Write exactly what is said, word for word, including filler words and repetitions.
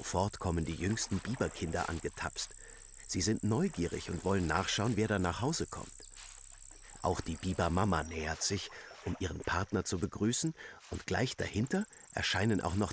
Sofort kommen die jüngsten Biberkinder angetapst. Sie sind neugierig und wollen nachschauen, wer da nach Hause kommt. Auch die Bibermama nähert sich, um ihren Partner zu begrüßen, und gleich dahinter erscheinen auch noch